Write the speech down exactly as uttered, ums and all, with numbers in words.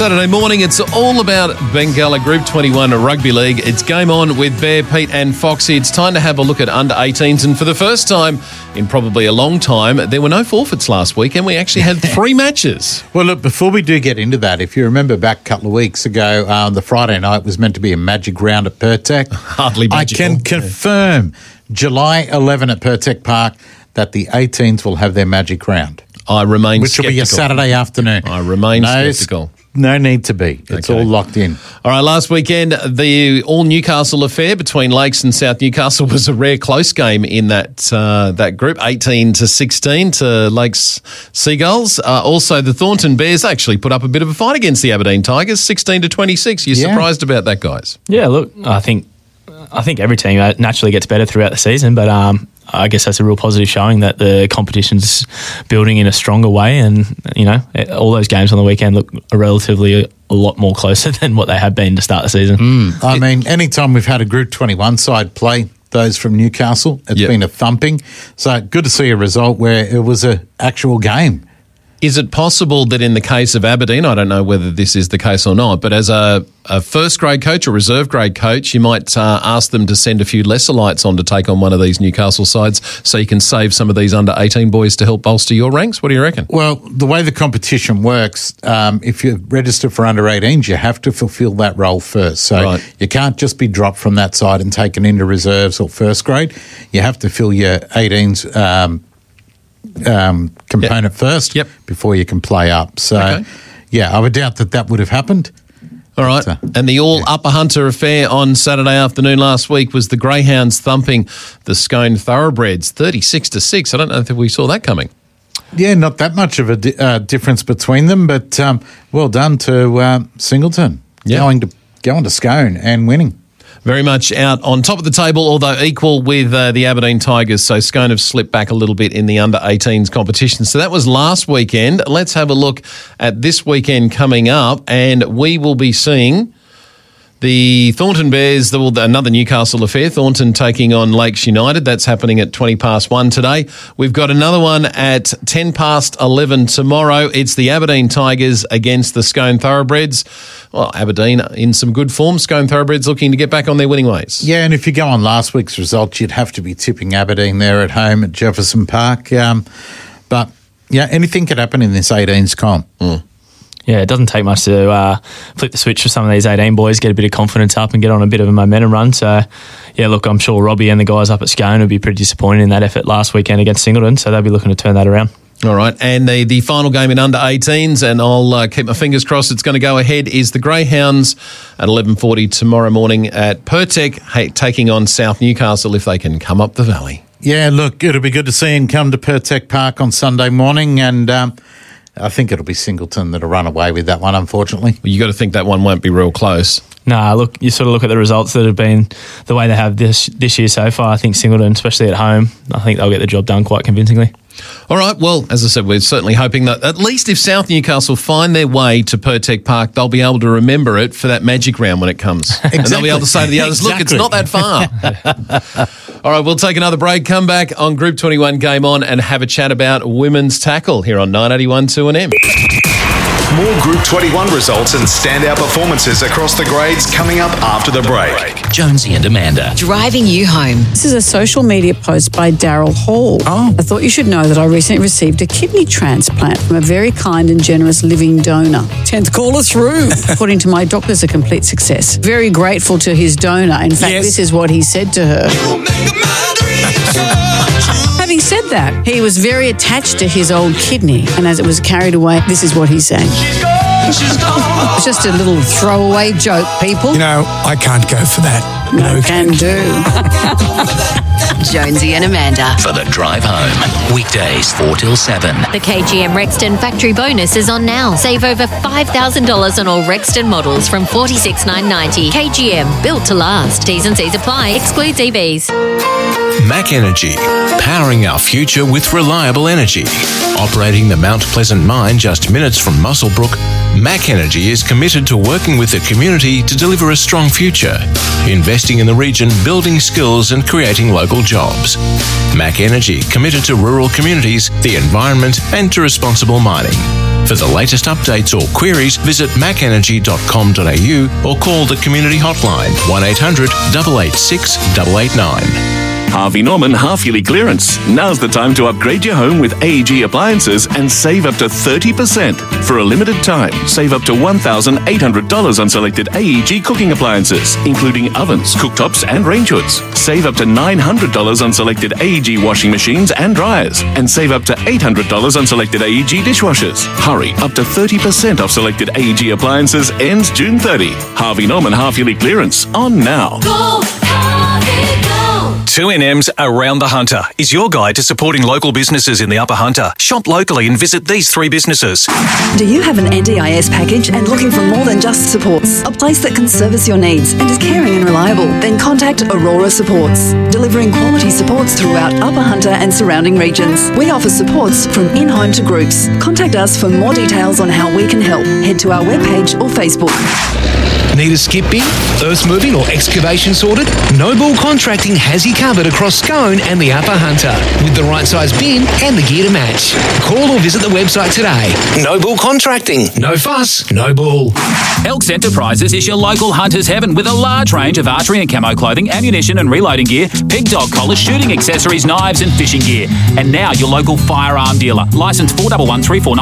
Saturday morning, it's all about Bengala Group twenty-one Rugby League. It's game on with Bear, Pete and Foxy. It's time to have a look at under eighteens, and for the first time in probably a long time, there were no forfeits last week, and we actually had three matches. Well, look, before we do get into that, if you remember back a couple of weeks ago, uh, the Friday night was meant to be a magic round at Pertec. Hardly magical. I can confirm July eleventh at Pertec Park that the eighteens will have their magic round. I remain Which sceptical. will be a Saturday afternoon. I remain no, sceptical. No need to be. It's Okay. all locked in. All right, last weekend, the all-Newcastle affair between Lakes and South Newcastle was a rare close game in that uh, that group, eighteen to sixteen to Lakes Seagulls. Uh, also, the Thornton Bears actually put up a bit of a fight against the Aberdeen Tigers, sixteen to twenty-six. You're Yeah. surprised about that, guys? Yeah, look, I think I think every team naturally gets better throughout the season, but um, I guess that's a real positive showing that the competition's building in a stronger way, and you know, all those games on the weekend look relatively a, a lot more closer than what they have been to start the season. Mm. I mean, anytime we've had a Group twenty-one side play those from Newcastle, it's Yep. been a thumping. So good to see a result where it was an actual game. Is it possible that in the case of Aberdeen, I don't know whether this is the case or not, but as a, a first grade coach or reserve grade coach, you might uh, ask them to send a few lesser lights on to take on one of these Newcastle sides so you can save some of these under eighteen boys to help bolster your ranks? What do you reckon? Well, the way the competition works, um, if you register for under eighteens, you have to fulfil that role first. So Right. you can't just be dropped from that side and taken into reserves or first grade. You have to fill your eighteens um, um, component first Yep. before you can play up. So, Okay. yeah, I would doubt that that would have happened. All right. uh, And the all Upper Hunter affair on Saturday afternoon last week was the Greyhounds thumping the Scone Thoroughbreds thirty-six to six. I don't know if we saw that coming. Yeah, not that much of a di- uh, difference between them, but um, well done to uh, Singleton Yeah. going to going to Scone and winning. Very much out on top of the table, although equal with uh, the Aberdeen Tigers. So Scone have slipped back a little bit in the under eighteens competition. So that was last weekend. Let's have a look at this weekend coming up, and we will be seeing the Thornton Bears, the, well, another Newcastle affair, Thornton taking on Lakes United. That's happening at twenty past one today. We've got another one at ten past eleven tomorrow. It's the Aberdeen Tigers against the Scone Thoroughbreds. Well, Aberdeen in some good form. Scone Thoroughbreds looking to get back on their winning ways. Yeah, and if you go on last week's results, you'd have to be tipping Aberdeen there at home at Jefferson Park. Um, but, yeah, anything could happen in this eighteens comp. Mm. Yeah, it doesn't take much to uh, flip the switch for some of these eighteen boys, get a bit of confidence up and get on a bit of a momentum run. So, yeah, look, I'm sure Robbie and the guys up at Scone would be pretty disappointed in that effort last weekend against Singleton, so they'll be looking to turn that around. All right, and the, the final game in under eighteens, and I'll uh, keep my fingers crossed it's going to go ahead, is the Greyhounds at eleven forty tomorrow morning at Pertec, hey, taking on South Newcastle if they can come up the valley. Yeah, look, it'll be good to see him come to Pertec Park on Sunday morning, and um, I think it'll be Singleton that'll run away with that one, unfortunately. Well, you got to think that one won't be real close. Nah, look, you sort of look at the results that have been the way they have this this year so far. I think Singleton, especially at home, I think they'll get the job done quite convincingly. All right, well, as I said, we're certainly hoping that at least if South Newcastle find their way to Pertec Park, they'll be able to remember it for that magic round when it comes. Exactly. And they'll be able to say to the others, look, it's not that far. All right, we'll take another break, come back on Group twenty-one Game On and have a chat about women's tackle here on nine eighty-one two and M. More Group twenty-one results and standout performances across the grades coming up after the break. Jonesy and Amanda. Driving you home. This is a social media post by Daryl Hall. Oh. I thought you should know that I recently received a kidney transplant from a very kind and generous living donor. tenth caller through. According to my doctors, a complete success. Very grateful to his donor. In fact, Yes. this is what he said to her. Having said that, he was very attached to his old kidney, and as it was carried away, this is what he sang. It's just a little throwaway joke, people. You know, I can't go for that. No, Can do. Jonesy and Amanda. For the drive home. Weekdays four till seven. The K G M Rexton factory bonus is on now. Save over five thousand dollars on all Rexton models from forty-six thousand nine hundred ninety dollars. K G M, built to last. T's and C's apply. Excludes E Vs. Mac Energy, powering our future with reliable energy. Operating the Mount Pleasant mine just minutes from Muswellbrook, Mac Energy is committed to working with the community to deliver a strong future, investing in the region, building skills and creating local jobs. Mac Energy, committed to rural communities, the environment and to responsible mining. For the latest updates or queries, visit mac energy dot com dot a u or call the community hotline one eight hundred, eight eight six, eight eight nine. Harvey Norman half-yearly clearance. Now's the time to upgrade your home with A E G appliances and save up to thirty percent. For a limited time, save up to one thousand eight hundred dollars on selected A E G cooking appliances, including ovens, cooktops and range hoods. Save up to nine hundred dollars on selected A E G washing machines and dryers. And save up to eight hundred dollars on selected A E G dishwashers. Hurry, up to thirty percent off selected A E G appliances ends June thirtieth. Harvey Norman half-yearly clearance on now. Go, Harvey, go! two N M's Around the Hunter is your guide to supporting local businesses in the Upper Hunter. Shop locally and visit these three businesses. Do you have an N D I S package and looking for more than just supports? A place that can service your needs and is caring and reliable? Then contact Aurora Supports, delivering quality supports throughout Upper Hunter and surrounding regions. We offer supports from in-home to groups. Contact us for more details on how we can help. Head to our webpage or Facebook. Need a skip bin, earth moving or excavation sorted? Noble Contracting has you covered across Scone and the Upper Hunter with the right size bin and the gear to match. Call or visit the website today. Noble Contracting. No fuss, no bull. Elks Enterprises is your local hunter's heaven with a large range of archery and camo clothing, ammunition and reloading gear, pig dog collars, shooting accessories, knives and fishing gear. And now your local firearm dealer. Licence four one one three four nine.